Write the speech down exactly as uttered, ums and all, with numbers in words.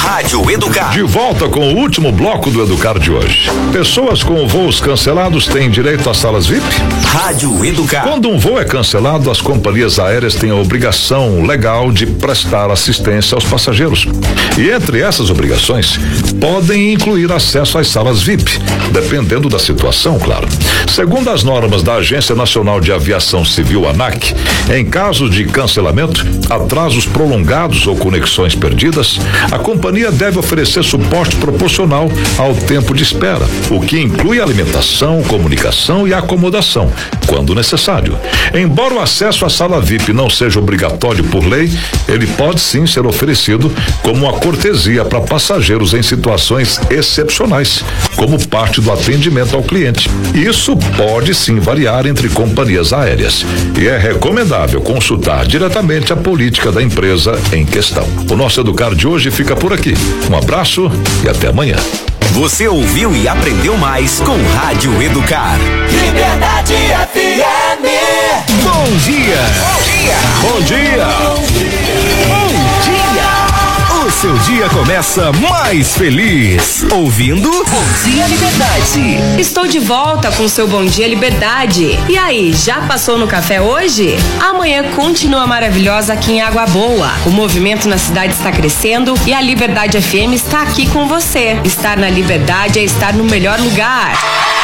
Rádio Educar. De volta com o último bloco do Educar de hoje. Pessoas com voos cancelados têm direito às salas V I P? Rádio Educar. Quando um voo é cancelado, as companhias aéreas têm a obrigação legal de prestar assistência aos passageiros. E entre essas obrigações, podem incluir acesso às salas V I P, dependendo da situação, claro. Segundo as normas da Agência Nacional de Aviação Civil, ANAC, em caso de cancelamento, atrasos prolongados ou conexões perdidas, a companhia deve oferecer suporte proporcional ao tempo de espera, o que inclui alimentação, comunicação e acomodação, quando necessário. Embora o acesso à sala V I P não seja obrigatório por lei, ele pode sim ser oferecido como uma cortesia para passageiros em situações excepcionais, como parte do atendimento ao cliente. Isso pode sim variar entre companhias aéreas e é recomendável consultar diretamente a política da empresa em questão. O nosso Educar de hoje fica por aqui. Um abraço e até amanhã. Você ouviu e aprendeu mais com Rádio Educar. Liberdade F M. Bom dia. Bom dia. Bom dia. Bom dia. Bom dia. O seu dia começa mais feliz. Ouvindo Bom Dia Liberdade. Estou de volta com o seu Bom Dia Liberdade. E aí, já passou no café hoje? Amanhã continua maravilhosa aqui em Água Boa. O movimento na cidade está crescendo e a Liberdade F M está aqui com você. Estar na Liberdade é estar no melhor lugar.